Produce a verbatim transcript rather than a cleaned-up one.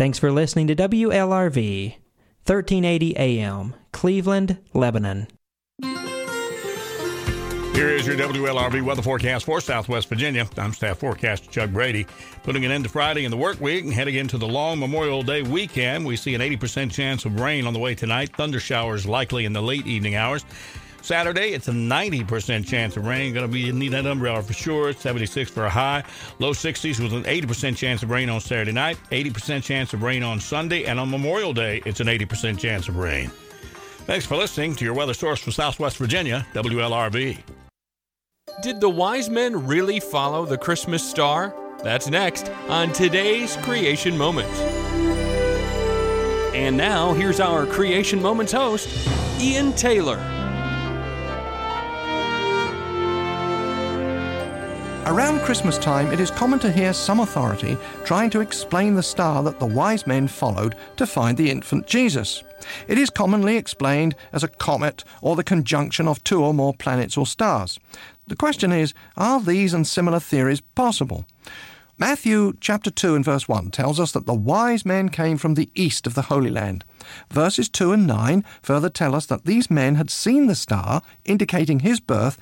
Thanks for listening to W L R V, thirteen eighty A M, Cleveland, Lebanon. Here is your W L R V weather forecast for Southwest Virginia. I'm staff forecaster Chuck Brady. Putting an end to Friday in the work week and heading into the long Memorial Day weekend, we see an eighty percent chance of rain on the way tonight. Thunder showers likely in the late evening hours. Saturday, it's a ninety percent chance of rain. Going to be need that umbrella for sure. seventy-six for a high. Low sixties with an eighty percent chance of rain on Saturday night. eighty percent chance of rain on Sunday. And on Memorial Day, it's an eighty percent chance of rain. Thanks for listening to your weather source for Southwest Virginia, W L R V. Did the wise men really follow the Christmas star? That's next on today's Creation Moments. And now, here's our Creation Moments host, Ian Taylor. Around Christmas time, it is common to hear some authority trying to explain the star that the wise men followed to find the infant Jesus. It is commonly explained as a comet or the conjunction of two or more planets or stars. The question is, are these and similar theories possible? Matthew chapter two and verse one tells us that the wise men came from the east of the Holy Land. Verses two and nine further tell us that these men had seen the star, indicating his birth